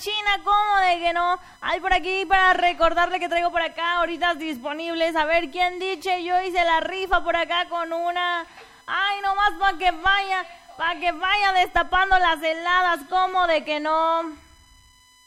China, ¿cómo de que no? Hay por aquí para recordarle que traigo por acá ahorita disponibles. A ver, ¿quién dice? Yo hice la rifa por acá con una... Ay, nomás para que vaya destapando las heladas, ¿cómo de que no?